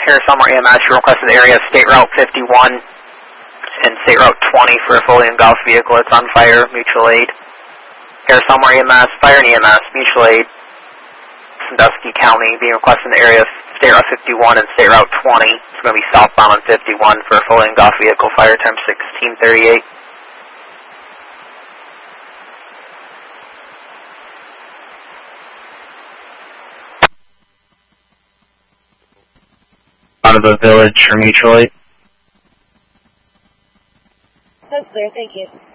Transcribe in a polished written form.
Harris Elmore EMS, you requested the area of State Route 51 and State Route 20 for a fully engulfed vehicle. It's on fire, mutual aid. Harris Elmore EMS, fire and EMS, mutual aid. Sandusky County being requested in the area of State Route 51 and State Route 20. It's going to be southbound on 51 for a fully engulfed vehicle. Fire time 1638. Out of the village for mutual aid. That's clear, thank you.